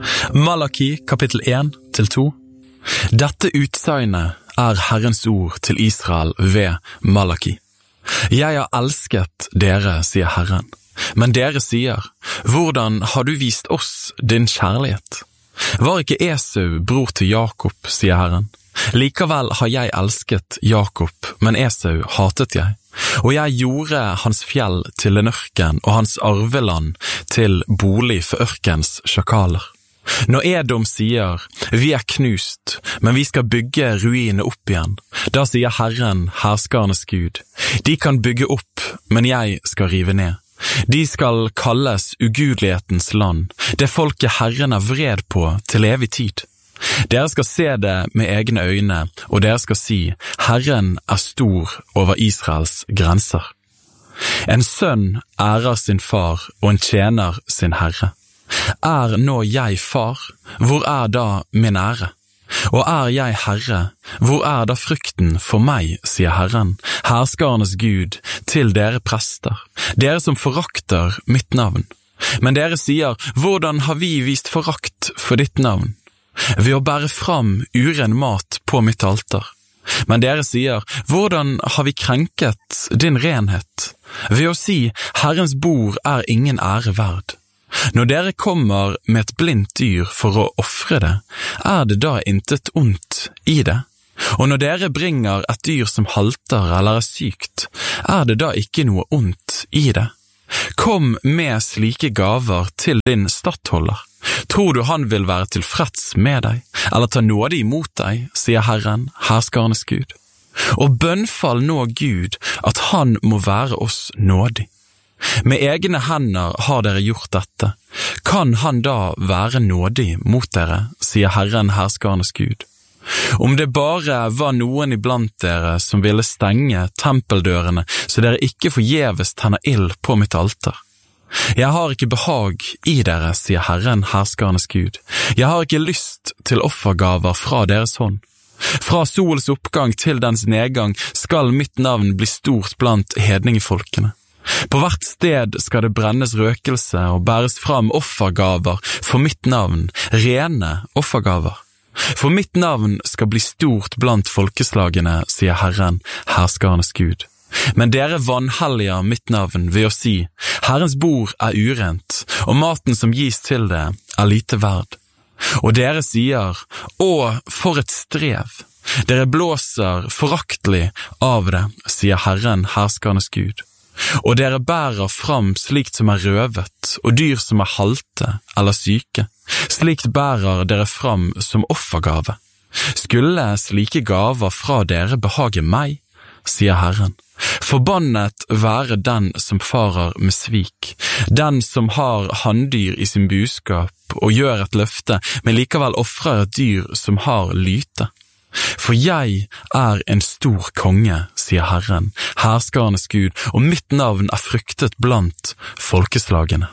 Malaki kapittel 1-2. Dette utsagnet Herrens ord til Israel ved Malaki. Jeg har elsket dere, sier Herren. Men dere sier, hvordan har du vist oss din kjærlighet? Var ikke Esau bror til Jakob, sier Herren. Likevel har jeg elsket Jakob, men Esau hatet jeg. Og jeg gjorde hans fjell til en ørken og hans arveland til bolig for ørkens sjakaler. Når Edom sier, vi knust, men vi skal bygge ruinene opp igjen, da sier Herren, herskernes Gud, de kan bygge opp, men jeg skal rive ned. De skal kalles ugudelighetens land, det folket Herren vred på til evig tid. Dere skal se det med egne øyne, og dere skal si, Herren stor over Israels grenser. En sønn ærer sin far, og en tjener sin herre. Nå jeg far, hvor da min ære? Og jeg herre, hvor da frykten for meg, sier Herren, herskernes Gud, til dere prester, dere som forakter mitt navn. Men dere sier, hvordan har vi vist forakt for ditt navn? Ved å bære fram uren mat på mitt alter. Men dere sier, hvordan har vi krenket din renhet? Ved å si, Herrens bord ingen ære verd. Når dere kommer med et blindt dyr for å offre det, det da intet ondt i det? Og når dere bringer et dyr som halter eller sykt, det da ikke noe ondt i det? Kom med slike gaver til din stattholder. Tror du han vil være tilfreds med deg, eller ta nåde imot deg, sier Herren, herskernes Gud. Og bønnfall nå Gud at han må være oss nådig. Med egne hender har dere gjort dette. Kan han da være nådig mot dere, sier Herren, herskernes Gud. Om det bare var noen iblant dere som ville stenge tempeldørene, så dere ikke forgjeves tenner ild på mitt alter. Jeg har ikke behag i dere, sier Herren, herskernes Gud. Jeg har ikke lyst til offergaver fra deres hånd. Fra sols oppgang til dens nedgang skal mitt navn bli stort blant hedningefolkene. På hvert sted skal det brennes røkelse og bæres fram offergaver for mitt navn, rene offergaver. For mitt navn skal bli stort blant folkeslagene, sier Herren, herskernes Gud. Men dere vanhelliger mitt navn ved å si, Herrens bord urent, og maten som gis til det lite verd. Og dere sier, å, for et strev! Dere blåser foraktelig av det, sier Herren, herskernes Gud. Og dere bærer fram slikt som røvet, og dyr som halte eller syke. Slikt bærer dere fram som offergave. Skulle slike gaver fra dere behage meg, sier Herren. Forbannet være den som farer med svik, den som har handdyr i sin buskap og gjør et løfte, men likevel offrer et dyr som har lyte. For jeg en stor konge, sier Herren, herskernes Gud, og mitt navn fryktet blant folkeslagene.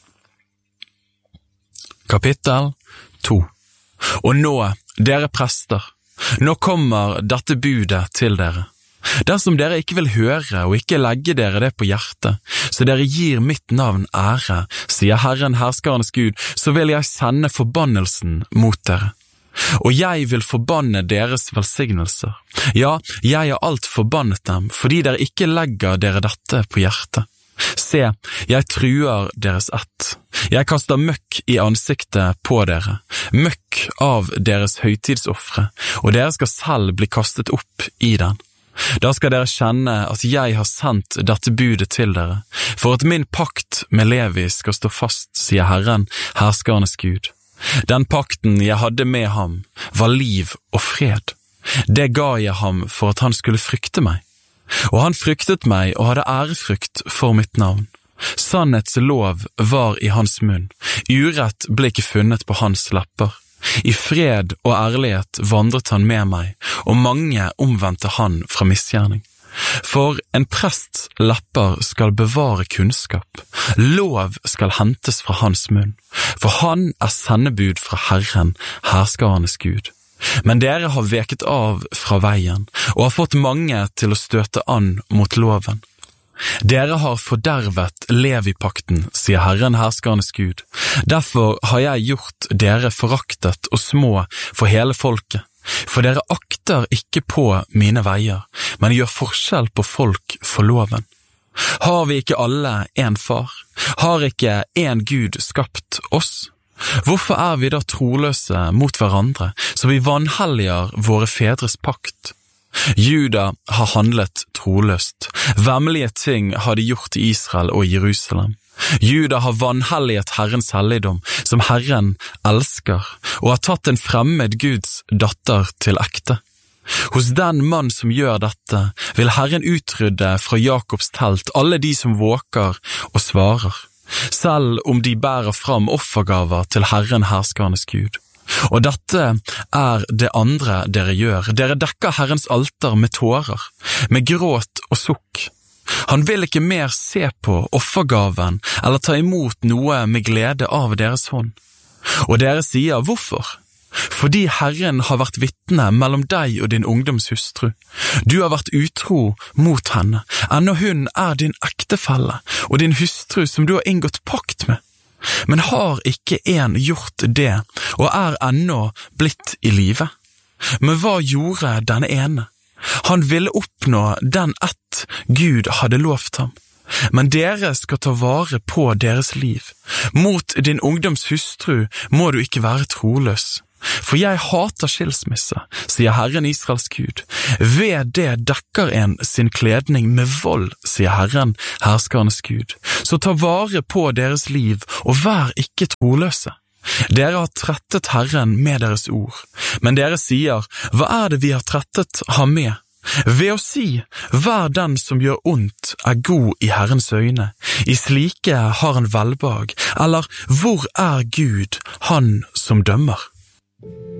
Kapittel 2. Og nå, dere prester, nå kommer dette budet til dere. Dersom dere ikke vil høre og ikke legge dere det på hjertet, så dere gir mitt navn ære, sier Herren, herskernes Gud, så vil jeg sende forbannelsen mot dere. Og jeg vil forbanne deres velsignelser. Ja, jeg har alt forbannet dem, fordi dere ikke legger dere dette på hjertet. Se, jeg truer deres ett. Jeg kaster møkk i ansiktet på dere, møkk av deres høytidsoffre, og dere skal selv bli kastet opp i den. Da skal dere kjenne at jeg har sendt dette budet til dere, for at min pakt med Levi skal stå fast, sier Herren, herskernes Gud. Den pakten jeg hadde med ham var liv og fred. Det ga jeg ham for at han skulle frykte meg. Og han fryktet meg og hadde ærefrykt for mitt navn. Sannhets lov var i hans munn. Urett ble ikke funnet på hans lepper. I fred og ærlighet vandret han med meg, og mange omvendte han fra misgjerning. For en prests lepper skal bevare kunnskap, lov skal hentes fra hans munn, for han sendebud fra Herren, herskernes Gud. Men dere har veket av fra veien, og har fått mange til å støte an mot loven. Dere har fordervet Levi-pakten, sier Herren herskernes Gud. Derfor har jeg gjort dere foraktet og små for hele folket, for dere akter ikke på mine veier, men gjør forskjell på folk for loven. Har vi ikke alle en far? Har ikke en Gud skapt oss? Hvorfor er vi da troløse mot hverandre, så vi vanhelliger våre fedres pakt? Juda har handlet troløst. Vemmelige ting har de gjort i Israel og Jerusalem. Juda har vanhelliget Herrens helligdom, som Herren elsker, og har tatt en fremmed Guds datter til ekte. Hos den mann som gjør dette, vil Herren utrydde fra Jakobs telt alle de som våker og svarer, selv om de bærer fram offergaver til Herren herskernes Gud. Og dette er det andre dere gjør. Dere dekker Herrens alter med tårer, med gråt og sukk. Han vil ikke mer se på offergaven eller ta imot noe med glede av deres hånd. Og dere sier, hvorfor? Fordi Herren har vært vitne mellom deg og din ungdoms hustru. Du har vært utro mot henne, ennå hun er din ektefelle og din hustru som du har inngått pakt med. Men har ikke en gjort det, og er ennå blitt i live? Men hva gjorde denne ene? Han ville oppnå den ett Gud hadde lovt ham. Men dere skal ta vare på deres liv. Mot din ungdoms hustru må du ikke være troløs. For jeg hater skilsmisse, sier Herren Israels Gud. Ved det dekker en sin kledning med vold, sier Herren herskernes Gud. Så ta vare på deres liv, og vær ikke troløse. Dere har trettet Herren med deres ord, men dere sier, hva er det vi har trettet ham med? Ved å si, hver den som gjør ondt er god i Herrens øyne, i slike har han velbehag, eller hvor er Gud, han som dømmer?